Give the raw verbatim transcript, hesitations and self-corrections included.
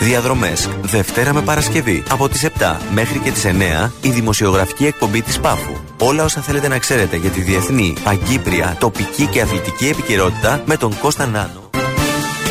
Διαδρομές, Δευτέρα με Παρασκευή. Από τις επτά μέχρι και τις εννέα, η δημοσιογραφική εκπομπή της Πάφου. Όλα όσα θέλετε να ξέρετε για τη διεθνή, παγκύπρια, τοπική και αθλητική επικαιρότητα με τον Κώστα Νάνο.